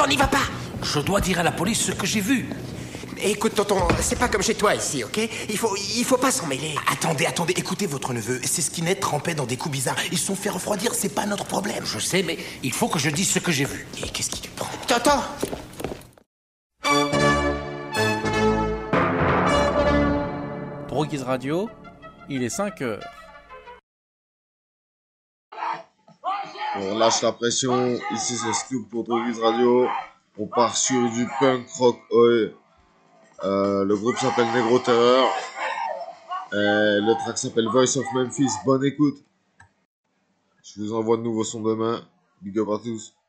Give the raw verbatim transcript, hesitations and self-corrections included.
tonton, n'y va pas. Je dois dire à la police ce que j'ai vu. Écoute, tonton, c'est pas comme chez toi ici, ok? Il faut, il faut pas s'en mêler. Attendez, attendez, écoutez votre neveu. C'est Skinhead trempé dans des coups bizarres. Ils se sont fait refroidir, c'est pas notre problème. Je sais, mais il faut que je dise ce que j'ai vu. Et qu'est-ce qui te prend? Tonton! Droguise Radio, il est cinq heures. On lâche la pression. Ici, c'est Scoop pour Droguise Radio. On part sur du punk rock oi. Euh, le groupe s'appelle Negro Terror. Et le track s'appelle Voice of Memphis. Bonne écoute. Je vous envoie de nouveaux sons demain. Big up à tous.